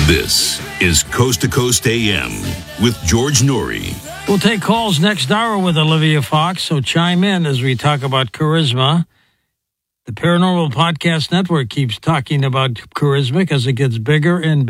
This is Coast to Coast AM with George Norrie. We'll take calls next hour with Olivia Fox, so chime in as we talk about charisma. The Paranormal Podcast Network keeps talking about charisma as it gets bigger and